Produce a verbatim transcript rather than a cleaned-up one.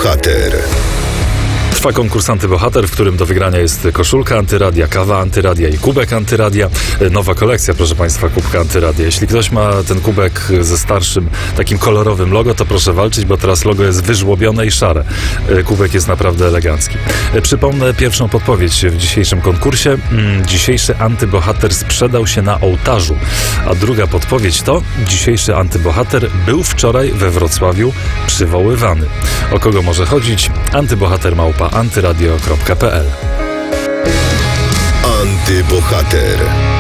Antybohater. Trwa konkurs Antybohater, w którym do wygrania jest koszulka Antyradia, kawa Antyradia i kubek Antyradia. Nowa kolekcja, proszę Państwa, kubka Antyradia. Jeśli ktoś ma ten kubek ze starszym, takim kolorowym logo, to proszę walczyć, bo teraz logo jest wyżłobione i szare. Kubek jest naprawdę elegancki. Przypomnę pierwszą podpowiedź w dzisiejszym konkursie. Dzisiejszy Antybohater sprzedał się na ołtarzu. A druga podpowiedź to: dzisiejszy Antybohater był wczoraj we Wrocławiu przywoływany. O kogo może chodzić? Antybohater małpa antyradio kropka p l. Antybohater.